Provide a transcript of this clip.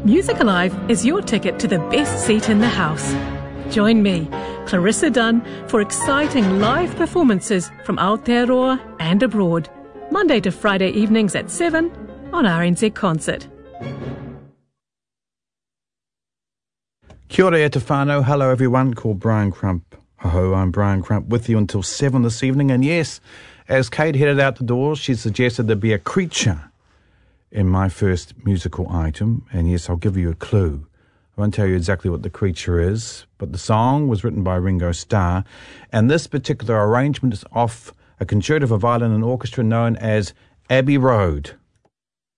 Music Alive is your ticket to the best seat in the house. Join me, Clarissa Dunn, for exciting live performances from Aotearoa and abroad, Monday to Friday evenings at 7 on RNZ Concert. Kia ora e te whānau. Hello everyone, called Brian Crump. Ho, I'm Brian Crump with you until 7 this evening. And yes, as Kate headed out the door, she suggested there be a creature in my first musical item. And yes, I'll give you a clue. I won't tell you exactly what the creature is, but the song was written by Ringo Starr. And this particular arrangement is off a concerto for violin and orchestra known as Abbey Road.